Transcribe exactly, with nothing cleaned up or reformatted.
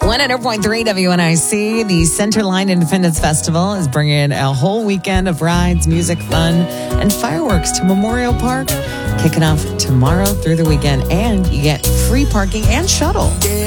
one hundred point three W N I C, the Centerline Independence Festival is bringing a whole weekend of rides, music, fun, and fireworks to Memorial Park, kicking off tomorrow through the weekend, and you get free parking and shuttle.